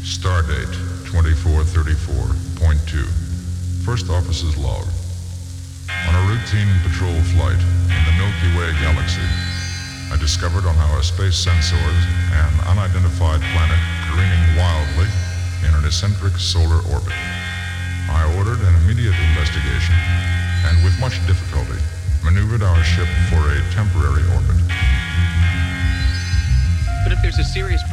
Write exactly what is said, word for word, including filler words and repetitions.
Stardate twenty-four thirty-four point two. First Officer's Log. On a routine patrol flight in the Milky Way galaxy, I discovered on our space sensors an unidentified planet careening wildly in an eccentric solar orbit. I ordered an immediate investigation and with much difficulty maneuvered our ship for a temporary orbit. But if there's a serious